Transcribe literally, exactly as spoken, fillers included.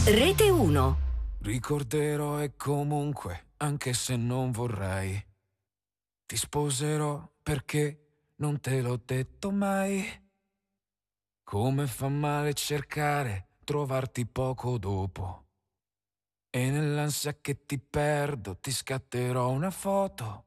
Rete uno. Ricorderò e comunque, anche se non vorrei, ti sposerò perché non te l'ho detto mai. Come fa male cercare, trovarti poco dopo. E nell'ansia che ti perdo ti scatterò una foto